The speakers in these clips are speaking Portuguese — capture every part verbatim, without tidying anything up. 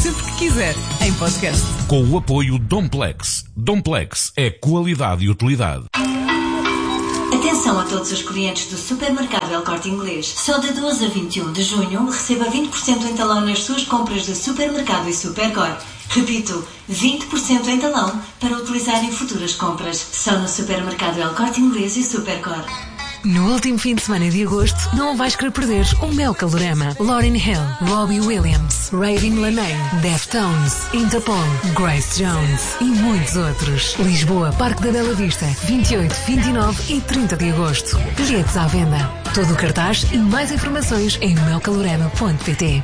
sempre que quiser, em podcast. Com o apoio Domplex. Domplex é qualidade e utilidade. Atenção a todos os clientes do supermercado El Corte Inglês. Só de doze a vinte e um de junho receba vinte por cento em talão nas suas compras de supermercado e Supercore. Repito, vinte por cento em talão para utilizar em futuras compras. Só no supermercado El Corte Inglês e Supercore. No último fim de semana de agosto, não vais querer perder o Mel Calorama. Lauryn Hill, Robbie Williams, Raven Lenain, Deftones, Interpol, Grace Jones e muitos outros. Lisboa, Parque da Bela Vista, vinte e oito, vinte e nove e trinta de agosto. Bilhetes à venda. Todo o cartaz e mais informações em mel calorama ponto pt.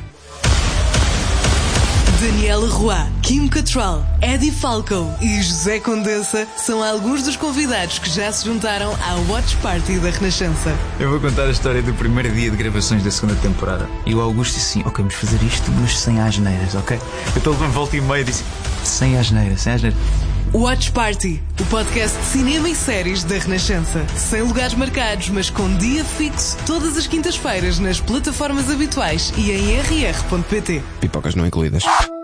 Daniela Roy, Kim Cattrall, Eddie Falco e José Condessa são alguns dos convidados que já se juntaram à Watch Party da Renascença. Eu vou contar a história do primeiro dia de gravações da segunda temporada. E o Augusto disse assim, ok, vamos fazer isto, mas sem asneiras, ok? Então ele volta e meia disse, sem asneiras, sem asneiras. Watch Party, o podcast de cinema e séries da Renascença. Sem lugares marcados, mas com dia fixo, todas as quintas-feiras nas plataformas habituais e em r r ponto p t. Pipocas não incluídas.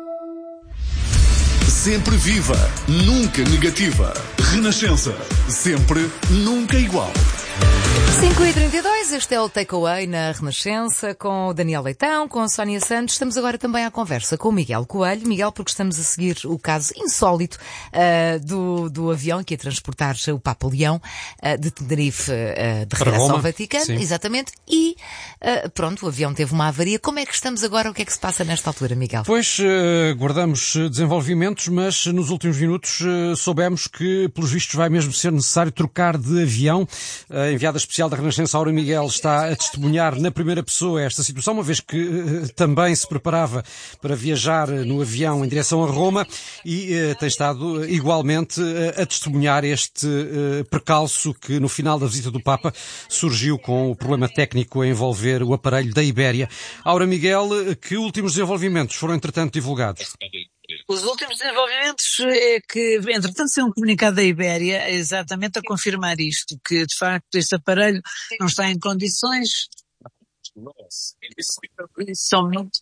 Sempre viva, nunca negativa. Renascença, sempre, nunca igual. cinco e trinta e dois, este é o Takeaway na Renascença, com o Daniel Leitão, com a Sónia Santos. Estamos agora também à conversa com o Miguel Coelho. Miguel, porque estamos a seguir o caso insólito uh, do, do avião que ia transportar o Papa Leão uh, de Tenerife uh, de regresso ao Vaticano. Sim. Exatamente. E uh, pronto, o avião teve uma avaria. Como é que estamos agora? O que é que se passa nesta altura, Miguel? Pois, uh, guardamos desenvolvimentos, mas nos últimos minutos uh, soubemos que, pelos vistos, vai mesmo ser necessário trocar de avião. A enviada especial da Renascença, Aura Miguel, está a testemunhar na primeira pessoa esta situação, uma vez que uh, também se preparava para viajar no avião em direção a Roma e uh, tem estado uh, igualmente uh, a testemunhar este uh, percalço que no final da visita do Papa surgiu com o problema técnico a envolver o aparelho da Ibéria. Aura Miguel, que últimos desenvolvimentos foram entretanto divulgados? Os últimos desenvolvimentos é que, entretanto, saiu um comunicado da Ibéria exatamente a confirmar isto, que de facto este aparelho não está em condições. Somente.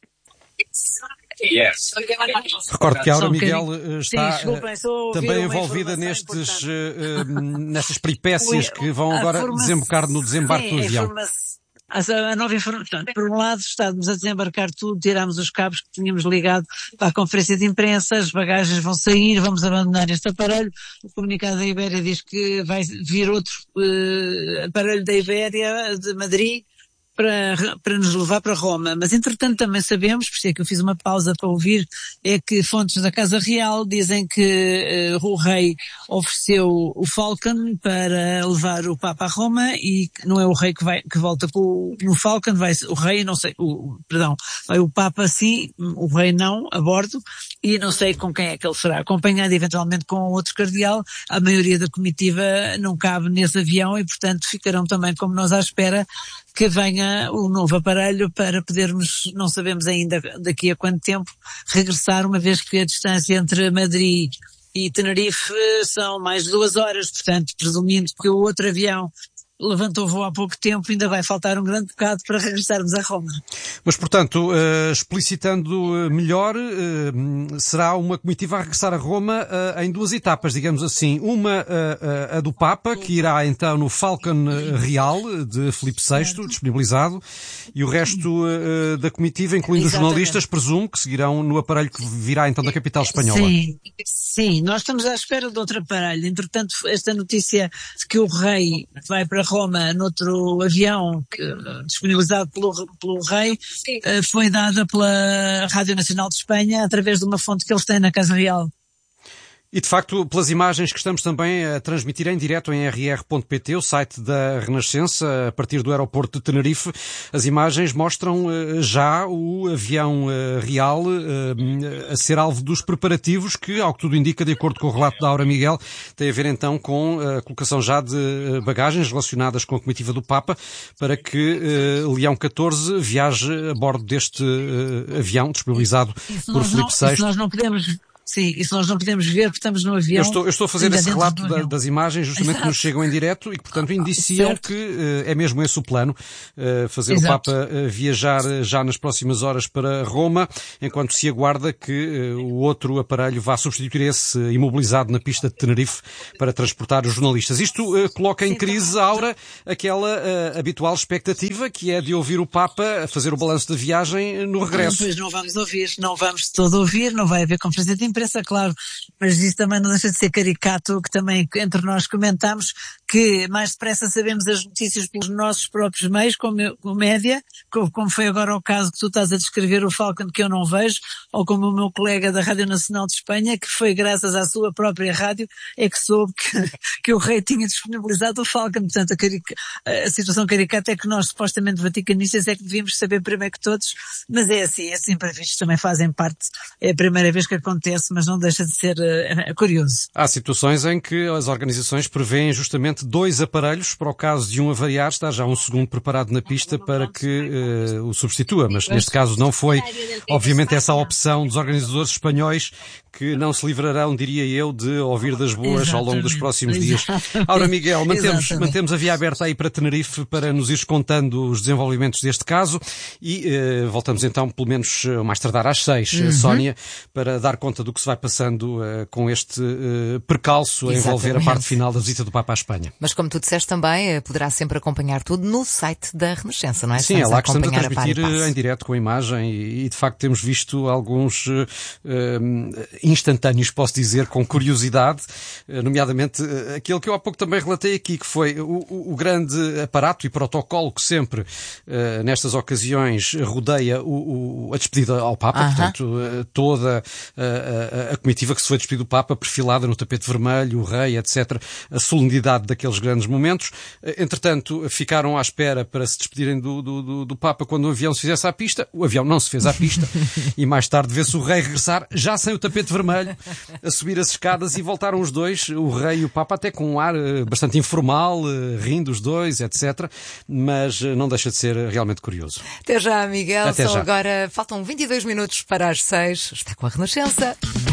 Recordo que a Aura Miguel está Sim, desculpa, também envolvida nestes, uh, nestas peripécias que vão agora desembocar no desembarque Sim, do avião. A nova informação. Por um lado, estávamos a desembarcar tudo, tirámos os cabos que tínhamos ligado para a conferência de imprensa, as bagagens vão sair, vamos abandonar este aparelho. O comunicado da Ibéria diz que vai vir outro uh, aparelho da Ibéria de Madrid para, para nos levar para Roma. Mas, entretanto, também sabemos, por isso é que eu fiz uma pausa para ouvir, é que fontes da Casa Real dizem que uh, o rei ofereceu o Falcon para levar o Papa a Roma e que não é o rei que vai, que volta com o, no Falcon, vai o rei, não sei, o, perdão, vai o Papa sim, o rei não, a bordo, e não sei com quem é que ele será acompanhado, eventualmente com outro cardeal. A maioria da comitiva não cabe nesse avião e, portanto, ficarão também como nós à espera que venha o novo aparelho para podermos, não sabemos ainda daqui a quanto tempo, regressar, uma vez que a distância entre Madrid e Tenerife são mais de duas horas, portanto, presumindo que o outro avião levantou voo há pouco tempo, ainda vai faltar um grande bocado para regressarmos a Roma. Mas, portanto, uh, explicitando melhor, uh, será uma comitiva a regressar a Roma uh, em duas etapas, digamos assim. Uma, uh, uh, a do Papa, que irá então no Falcon Real de Filipe sexto, disponibilizado, e o resto uh, da comitiva, incluindo os jornalistas, presumo que seguirão no aparelho que virá então da capital espanhola. Sim, sim, nós estamos à espera de outro aparelho. Entretanto, esta notícia de que o rei vai para Roma noutro avião que, disponibilizado pelo, pelo rei, foi dada pela Rádio Nacional de Espanha através de uma fonte que eles têm na Casa Real. E, de facto, pelas imagens que estamos também a transmitir em direto em r r ponto p t, o site da Renascença, a partir do aeroporto de Tenerife, as imagens mostram uh, já o avião uh, real uh, a ser alvo dos preparativos que, ao que tudo indica, de acordo com o relato da Aura Miguel, tem a ver então com a colocação já de bagagens relacionadas com a comitiva do Papa para que uh, Leão catorze viaje a bordo deste uh, avião disponibilizado por Filipe sexto. Isso nós não podemos... Sim, isso nós não podemos ver porque estamos no avião. Eu estou, eu estou a fazer esse relato da, das imagens justamente Exato. que nos chegam em direto e que, portanto, indiciam certo. que uh, é mesmo esse o plano, uh, fazer Exato. o Papa uh, viajar uh, já nas próximas horas para Roma, enquanto se aguarda que uh, o outro aparelho vá substituir esse uh, imobilizado na pista de Tenerife para transportar os jornalistas. Isto uh, coloca em crise, Aura, aquela uh, habitual expectativa que é de ouvir o Papa a fazer o balanço da viagem no regresso. Pois não vamos ouvir, não vamos de todo ouvir, não vai haver conferência de imprensa, claro, mas isso também não deixa de ser caricato, que também entre nós comentamos que mais depressa sabemos as notícias pelos nossos próprios meios, como, como média, como, como foi agora o caso que tu estás a descrever, o Falcon, que eu não vejo, ou como o meu colega da Rádio Nacional de Espanha, que foi graças à sua própria rádio, é que soube que, que o rei tinha disponibilizado o Falcon. Portanto, a, carica, a situação caricata é que nós, supostamente vaticanistas, é que devíamos saber primeiro que todos, mas é assim, esses imprevistos também fazem parte, é a primeira vez que acontece, mas não deixa de ser uh, curioso. Há situações em que as organizações prevêem justamente dois aparelhos para o caso de um avariar, está já um segundo preparado na pista para que uh, o substitua, mas neste caso não foi, obviamente, essa a opção dos organizadores espanhóis, que não se livrarão, diria eu, de ouvir das boas Exatamente. Ao longo dos próximos dias. Aura Miguel, mantemos, mantemos a via aberta aí para Tenerife para nos ires contando os desenvolvimentos deste caso e uh, voltamos então, pelo menos uh, mais tardar às seis, uhum. Sónia, para dar conta do que se vai passando uh, com este uh, percalço a envolver a parte final da visita do Papa à Espanha. Mas como tu disseste também, uh, poderá sempre acompanhar tudo no site da Renascença, não é? Sim, estamos é lá que estamos a transmitir a em direto com a imagem e, e de facto temos visto alguns uh, uh, instantâneos, posso dizer, com curiosidade, uh, nomeadamente uh, aquele que eu há pouco também relatei aqui, que foi o, o, o grande aparato e protocolo que sempre uh, nestas ocasiões rodeia o, o, a despedida ao Papa, uh-huh. portanto uh, toda uh, a, a comitiva que se foi despedir do Papa, perfilada no tapete vermelho, o rei, etcétera, a solenidade daqueles grandes momentos. Uh, entretanto, ficaram à espera para se despedirem do, do, do, do Papa quando o avião se fizesse à pista. O avião não se fez à pista e mais tarde vê-se o rei regressar, já sem o tapete vermelho, a subir as escadas e voltaram os dois, o rei e o Papa, até com um ar uh, bastante informal, uh, rindo os dois, etcétera. Mas uh, não deixa de ser realmente curioso. Até já, Miguel. Até Só já. Agora faltam vinte e dois minutos para as seis. Está com a Renascença.